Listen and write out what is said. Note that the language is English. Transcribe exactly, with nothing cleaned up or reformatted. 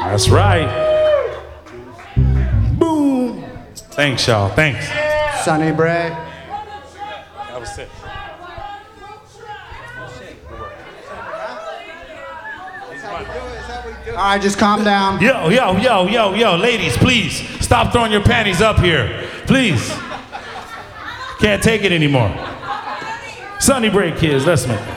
That's right. Boom. Thanks, y'all. Thanks. Sonny Bray. That was sick. All right, just calm down. Yo, yo, yo, yo, yo, ladies, please stop throwing your panties up here. Please. Can't take it anymore. Sonny Bray, kids, let's make it.